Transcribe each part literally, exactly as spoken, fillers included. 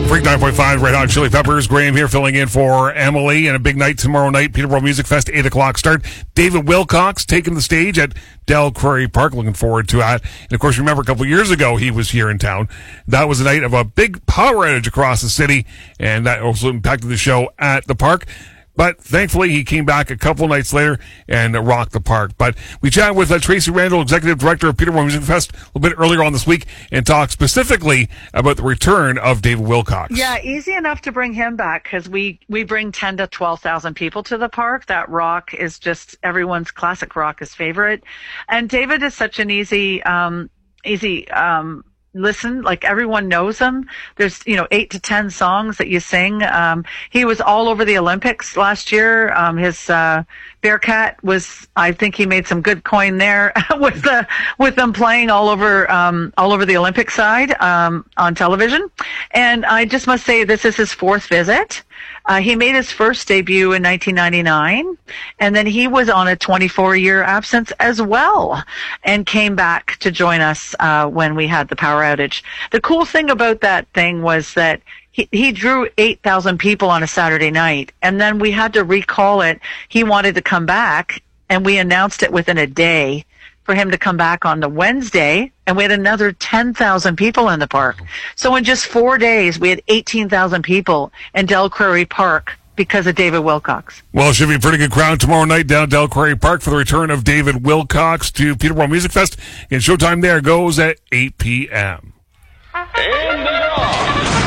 Freak nine point five, Red Hot Chili Peppers. Graham here filling in for Emily. And a big night tomorrow night, Peterborough Music Fest, eight o'clock start. David Wilcox taking the stage at Del Quarry Park. Looking forward to that. And of course, remember a couple of years ago, he was here in town. That was a night of a big power outage across the city. And that also impacted the show at the park. But thankfully, he came back a couple nights later and uh, rocked the park. But we chatted with uh, Tracy Randall, Executive Director of Peterborough Music Fest, a little bit earlier on this week, and talked specifically about the return of David Wilcox. Yeah, easy enough to bring him back because we, we bring ten to twelve thousand people to the park. That rock is just everyone's classic rock is favorite. And David is such an easy, um, easy, um, listen, like everyone knows him. There's, you know, eight to ten songs that you sing. Um, he was all over the Olympics last year. Um, his, uh, Bearcat was, I think he made some good coin there with the, with them playing all over, um, all over the Olympic side, um, on television. And I just must say this is his fourth visit. Uh, he made his first debut in nineteen ninety-nine, and then he was on a twenty-four year absence as well, and came back to join us uh, when we had the power outage. The cool thing about that thing was that he, he drew eight thousand people on a Saturday night, and then we had to recall it. He wanted to come back, and we announced it within a day for him to come back on the Wednesday, and we had another ten thousand people in the park. So in just four days, we had eighteen thousand people in Del Quarry Park because of David Wilcox. Well, it should be a pretty good crowd tomorrow night down Del Quarry Park for the return of David Wilcox to Peterborough Music Fest. And showtime there goes at eight p.m. And they're off.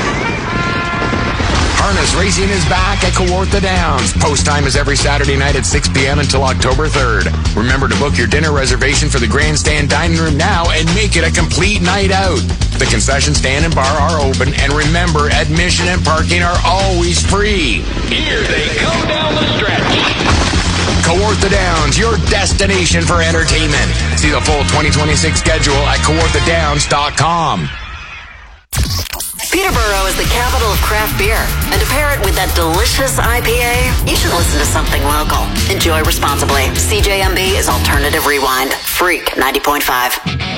Harness Racing is back at Kawartha Downs. Post time is every Saturday night at six p.m. until October third. Remember to book your dinner reservation for the grandstand dining room now and make it a complete night out. The concession stand and bar are open, and remember, admission and parking are always free. Here they come down the stretch. Kawartha Downs, your destination for entertainment. See the full twenty twenty-six schedule at kawartha downs dot com. Peterborough is the capital of craft beer, and to pair it with that delicious I P A, you should listen to something local. Enjoy responsibly. C J M B is Alternative Rewind. Freak ninety point five.